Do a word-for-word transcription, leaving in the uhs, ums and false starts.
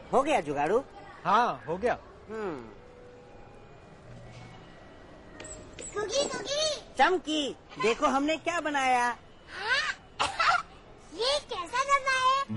हो गया जुगाड़ू? हाँ हो गया। हम्म। कुकी कुकी चमकी, देखो हमने क्या बनाया। हाँ? ये कैसा डब्बा है?